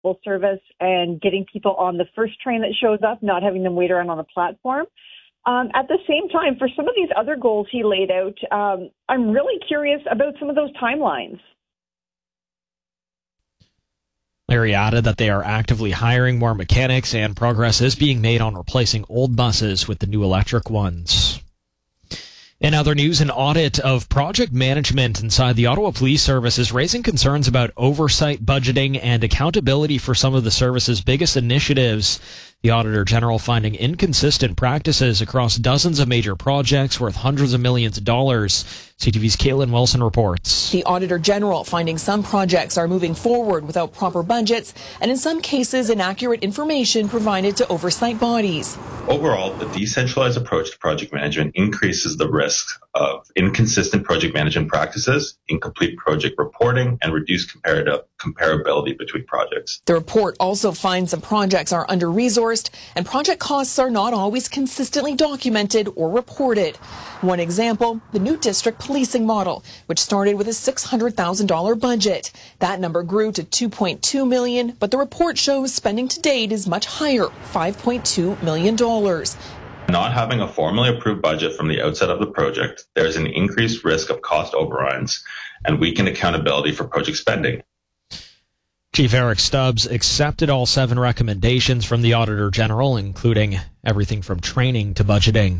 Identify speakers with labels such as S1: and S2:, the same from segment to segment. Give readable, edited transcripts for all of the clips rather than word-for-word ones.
S1: full service and getting people on the first train that shows up, not having them wait around on the platform. At the same time, for some of these other goals he laid out, I'm really curious about some of those timelines.
S2: Larry added that they are actively hiring more mechanics and progress is being made on replacing old buses with the new electric ones. In other news, an audit of project management inside the Ottawa Police Service is raising concerns about oversight, budgeting, and accountability for some of the service's biggest initiatives. The Auditor General finding inconsistent practices across dozens of major projects worth hundreds of millions of dollars. CTV's Caitlin Wilson reports.
S3: The Auditor General finding some projects are moving forward without proper budgets and in some cases inaccurate information provided to oversight bodies.
S4: Overall, the decentralized approach to project management increases the risk of inconsistent project management practices, incomplete project reporting, and reduced comparability between projects.
S3: The report also finds some projects are under-resourced and project costs are not always consistently documented or reported. One example, the new district policing model, which started with a $600,000 budget. That number grew to $2.2 million, but the report shows spending to date is much higher, $5.2 million.
S4: Not having a formally approved budget from the outset of the project, there is an increased risk of cost overruns and weakened accountability for project spending.
S2: Chief Eric Stubbs accepted all 7 recommendations from the Auditor General, including everything from training to budgeting.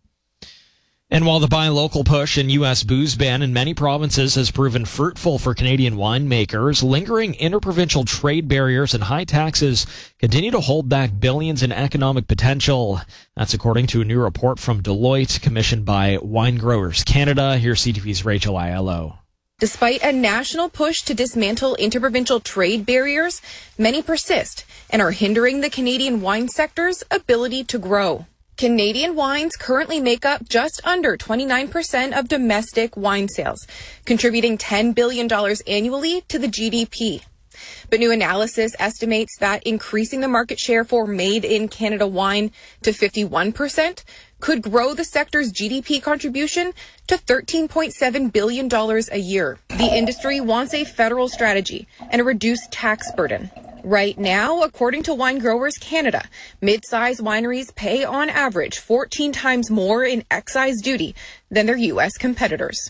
S2: And while the buy local push and U.S. booze ban in many provinces has proven fruitful for Canadian winemakers, lingering interprovincial trade barriers and high taxes continue to hold back billions in economic potential. That's according to a new report from Deloitte commissioned by Wine Growers Canada. Here's CTV's Rachel Aiello.
S5: Despite a national push to dismantle interprovincial trade barriers, many persist and are hindering the Canadian wine sector's ability to grow. Canadian wines currently make up just under 29% of domestic wine sales, contributing $10 billion annually to the GDP. But new analysis estimates that increasing the market share for made-in-Canada wine to 51% could grow the sector's GDP contribution to $13.7 billion a year. The industry wants a federal strategy and a reduced tax burden. Right now, according to Wine Growers Canada, mid-size wineries pay on average 14 times more in excise duty than their U.S. competitors.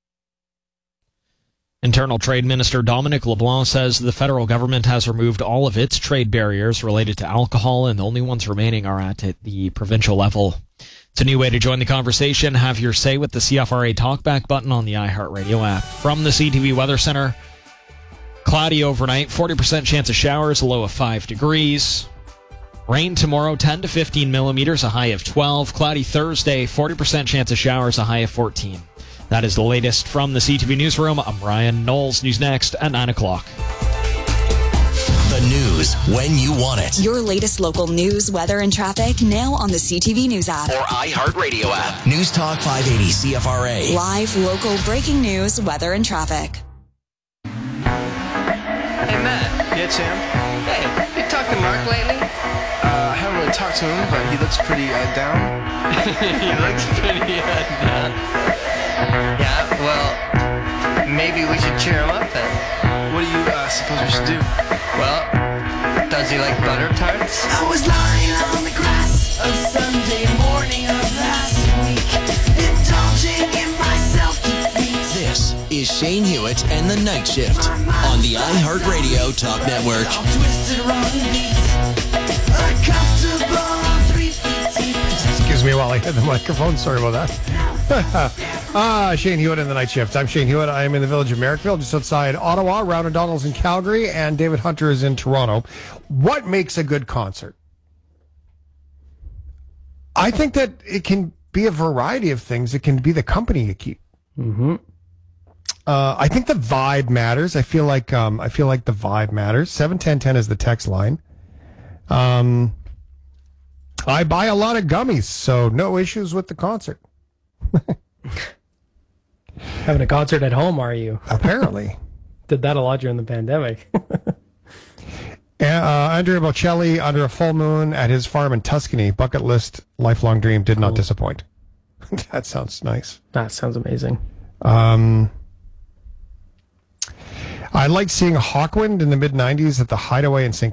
S2: Internal Trade Minister Dominic LeBlanc says the federal government has removed all of its trade barriers related to alcohol, and the only ones remaining are at the provincial level. It's a new way to join the conversation. Have your say with the CFRA Talkback button on the iHeartRadio app. From the CTV Weather Center, cloudy overnight, 40% chance of showers, a low of 5 degrees. Rain tomorrow, 10 to 15 millimeters, a high of 12. Cloudy Thursday, 40% chance of showers, a high of 14. That is the latest from the CTV Newsroom. I'm Ryan Knowles. News next at 9 o'clock.
S6: The news when you want it.
S7: Your latest local news, weather, and traffic now on the CTV News app.
S6: Or iHeartRadio app. News Talk 580 CFRA.
S7: Live, local, breaking news, weather, and traffic.
S8: Hey, Matt.
S9: Yeah, Sam?
S8: Hey, you talked to Mark lately?
S9: I haven't really talked to him, but he looks pretty down.
S8: He looks pretty down. Yeah, well, maybe we should cheer him up then.
S9: What do you suppose we should do?
S8: Well, does he like butter tarts?
S10: I was lying on the grass of Sunday morning of last week, indulging in my self-defeat.
S6: This is Shane Hewitt and the Night Shift on the iHeartRadio Talk Network.
S11: Excuse me while I hit the microphone. Sorry about that. Shane Hewitt and the Night Shift. I'm Shane Hewitt. I am in the village of Merrickville, just outside Ottawa. Round O'Donnell's in Calgary, and David Hunter is in Toronto. What makes a good concert? I think that it can be a variety of things. It can be the company you keep. Mm-hmm. I think the vibe matters. I feel like the vibe matters. 71010 is the text line. I buy a lot of gummies, so no issues with the concert.
S12: Having a concert at home, are you?
S11: Apparently.
S12: Did that a lot during the pandemic.
S11: Andrea Bocelli under a full moon at his farm in Tuscany. Bucket list, lifelong dream, did not disappoint. That sounds nice.
S12: That sounds amazing.
S11: I liked seeing Hawkwind in the mid-'90s at the Hideaway in St.